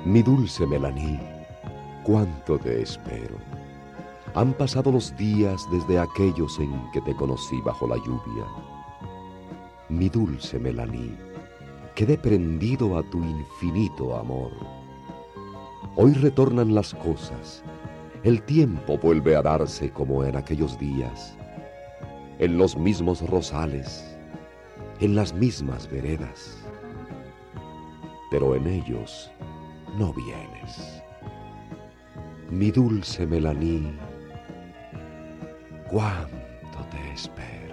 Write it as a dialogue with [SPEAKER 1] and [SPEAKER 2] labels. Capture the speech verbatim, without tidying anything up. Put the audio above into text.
[SPEAKER 1] Mi dulce Melaní, cuánto te espero. Han pasado los días desde aquellos en que te conocí bajo la lluvia. Mi dulce Melaní, quedé prendido a tu infinito amor. Hoy retornan las cosas, el tiempo vuelve a darse como en aquellos días, en los mismos rosales, en las mismas veredas, pero en ellos no vienes. Mi dulce Melaní, cuánto te espero.